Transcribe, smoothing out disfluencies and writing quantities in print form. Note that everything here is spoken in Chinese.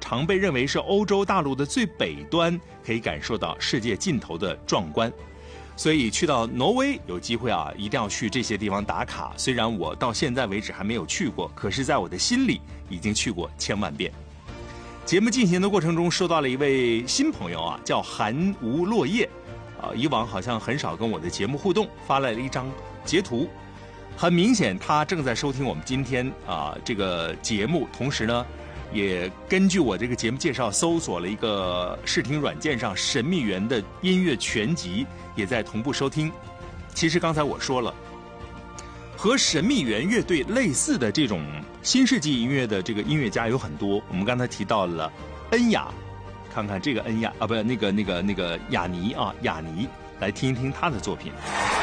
常被认为是欧洲大陆的最北端，可以感受到世界尽头的壮观。所以去到挪威有机会啊，一定要去这些地方打卡。虽然我到现在为止还没有去过，可是在我的心里已经去过千万遍。节目进行的过程中，收到了一位新朋友啊，叫寒无落叶，以往好像很少跟我的节目互动，发来了一张截图。很明显，他正在收听我们今天这个节目，同时呢，也根据我这个节目介绍搜索了一个视听软件上神秘园的音乐全集，也在同步收听。其实刚才我说了，和神秘园乐队类似的这种新世纪音乐的这个音乐家有很多。我们刚才提到了恩雅，看看这个恩雅啊，不，那个雅尼啊，雅尼，来听一听他的作品。